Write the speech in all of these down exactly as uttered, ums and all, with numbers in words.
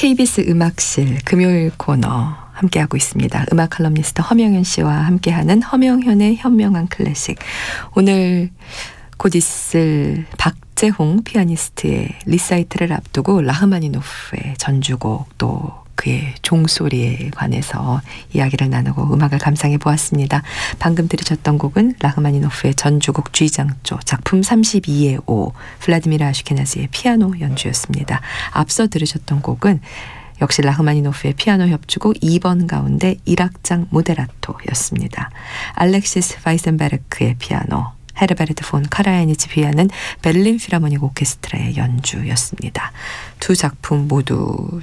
케이비에스 음악실 금요일 코너 함께하고 있습니다. 음악 칼럼니스트 허명현 씨와 함께하는 허명현의 현명한 클래식. 오늘 곧 있을 박재홍 피아니스트의 리사이트를 앞두고 라흐마니노프의 전주곡 또 그의 종소리에 관해서 이야기를 나누고 음악을 감상해 보았습니다. 방금 들으셨던 곡은 라흐마니노프의 전주곡 G장조 작품 삼십이의 오 블라디미르 아슈케나지의 피아노 연주였습니다. 앞서 들으셨던 곡은 역시 라흐마니노프의 피아노 협주곡 이 번 가운데 일 악장 모데라토였습니다. 알렉시스 바이센베르크의 피아노, 헤르베르트 폰 카라야니치 지휘하는 베를린 필하모닉 오케스트라의 연주였습니다. 두 작품 모두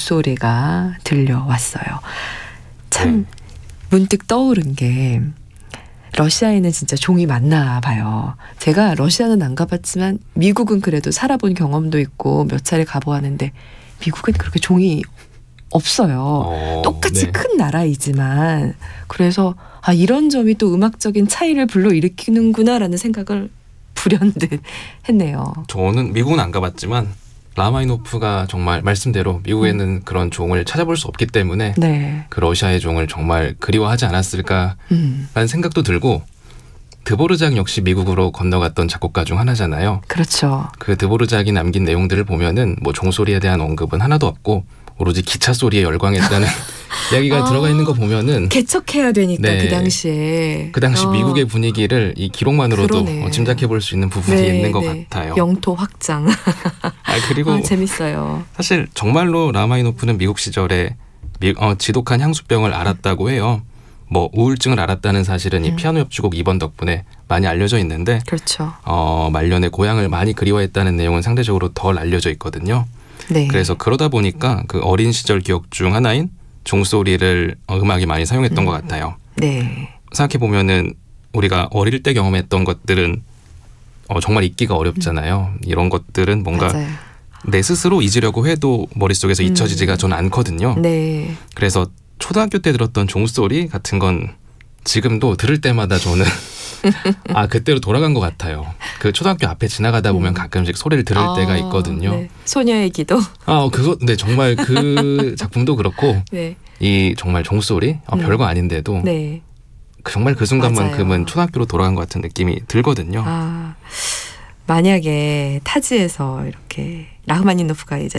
종소리가 들려왔어요. 참 네. 문득 떠오른 게 러시아에는 진짜 종이 많나 봐요. 제가 러시아는 안 가봤지만 미국은 그래도 살아본 경험도 있고 몇 차례 가보았는데 미국은 그렇게 종이 없어요. 어, 똑같이 네. 큰 나라이지만 그래서 아 이런 점이 또 음악적인 차이를 불러일으키는구나라는 생각을 불현듯 했네요. 저는 미국은 안 가봤지만 라마니노프가 정말 말씀대로 미국에는 음. 그런 종을 찾아볼 수 없기 때문에 네. 그 러시아의 종을 정말 그리워하지 않았을까라는 음. 생각도 들고 드보르작 역시 미국으로 건너갔던 작곡가 중 하나잖아요. 그렇죠. 그 드보르작이 남긴 내용들을 보면은 뭐 종소리에 대한 언급은 하나도 없고 오로지 기차 소리에 열광했다는 이야기가 아, 들어가 있는 거 보면은 개척해야 되니까 네. 그 당시에 그 당시 어. 미국의 분위기를 이 기록만으로도 어, 짐작해 볼 수 있는 부분이 네, 있는 것 네. 같아요. 영토 확장. 아, 그리고 아, 재밌어요. 사실 정말로 라마니노프는 미국 시절에 미, 어, 지독한 향수병을 앓았다고 해요. 뭐 우울증을 앓았다는 사실은 이 음. 피아노 협주곡 이 번 덕분에 많이 알려져 있는데 그렇죠. 어, 말년에 고향을 많이 그리워했다는 내용은 상대적으로 덜 알려져 있거든요. 네. 그래서 그러다 보니까 그 어린 시절 기억 중 하나인 종소리를 어, 음악이 많이 사용했던 음. 것 같아요. 네. 생각해 보면은 우리가 어릴 때 경험했던 것들은 어, 정말 잊기가 어렵잖아요. 음. 이런 것들은 뭔가 맞아요. 내 스스로 잊으려고 해도 머릿속에서 음. 잊혀지지가 저는 않거든요. 네. 그래서 초등학교 때 들었던 종소리 같은 건 지금도 들을 때마다 저는 아 그때로 돌아간 것 같아요. 그 초등학교 앞에 지나가다 보면 음. 가끔씩 소리를 들을 아, 때가 있거든요. 네. 소녀의 기도. 아 그거 네 정말 그 작품도 그렇고 네. 이 정말 종소리 어, 음. 별거 아닌데도 네. 그 정말 그 순간만큼은 맞아요. 초등학교로 돌아간 것 같은 느낌이 들거든요. 아 만약에 타지에서 이렇게 라흐마니노프가 이제